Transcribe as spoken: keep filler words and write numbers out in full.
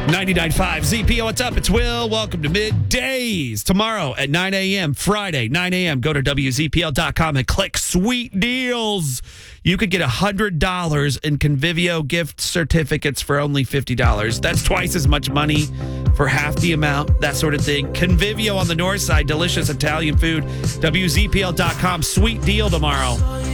ninety-nine point five Z P O, what's up? It's Will. Welcome to Middays. Tomorrow at nine a.m., Friday, nine a.m., go to W Z P L dot com and click Sweet Deals. You could get one hundred dollars in Convivio gift certificates for only fifty dollars. That's twice as much money for half the amount, that sort of thing. Convivio on the north side, delicious Italian food. W Z P L dot com, sweet deal tomorrow.